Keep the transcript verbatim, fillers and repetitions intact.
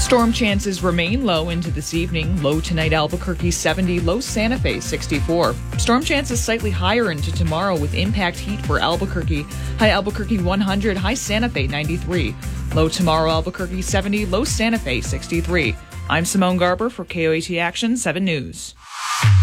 Storm chances remain low into this evening. Low tonight, Albuquerque seventy, low Santa Fe sixty-four. Storm chances slightly higher into tomorrow with impact heat for Albuquerque. High Albuquerque one hundred, high Santa Fe ninety-three. Low tomorrow, Albuquerque seventy, low Santa Fe sixty-three. I'm Simone Garber for K O A T Action seven News.